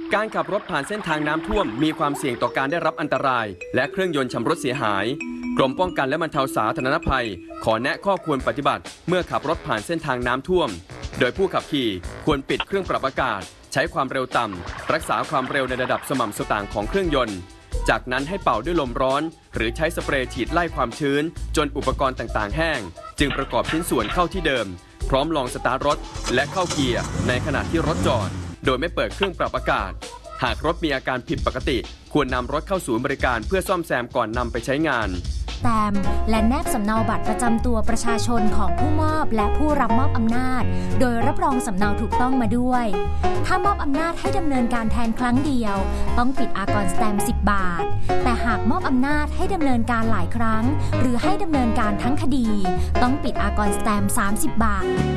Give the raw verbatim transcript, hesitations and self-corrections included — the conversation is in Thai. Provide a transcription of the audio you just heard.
การขับรถผ่านเส้นทางน้ำท่วมมีความเสี่ยงต่อการได้รับอันตรายและเครื่องยนต์ชำรุดเสียหายกรมป้องกันและบรรเทาสาธารณภัยขอแนะข้อควรปฏิบัติเมื่อขับรถผ่านเส้นทางน้ำท่วมโดยผู้ขับขี่ควรปิดเครื่องปรับอากาศใช้ความเร็วต่ำรักษาความเร็วในระดับสม่ำเสมอของเครื่องยนต์จากนั้นให้เป่าด้วยลมร้อนหรือใช้สเปรย์ฉีดไล่ความชื้นจนอุปกรณ์ต่างๆแห้งจึงประกอบชิ้นส่วนเข้าที่เดิมพร้อมลองสตาร์ทรถและเข้าเกียร์ในขณะที่รถจอดโดยไม่เปิดเครื่องปรับอากาศหากรถมีอาการผิดปกติควรนำรถเข้าศูนย์บริการเพื่อซ่อมแซมก่อนนำไปใช้งานแต้มและแนบสำเนาบัตรประจำตัวประชาชนของผู้มอบและผู้รับมอบอำนาจโดยรับรองสำเนาถูกต้องมาด้วยถ้ามอบอำนาจให้ดำเนินการแทนครั้งเดียวต้องปิดอากรสแตมป์สิบบาทแต่หากมอบอำนาจให้ดำเนินการหลายครั้งหรือให้ดำเนินการทั้งคดีต้องปิดอากรสแตมป์สามสิบบาท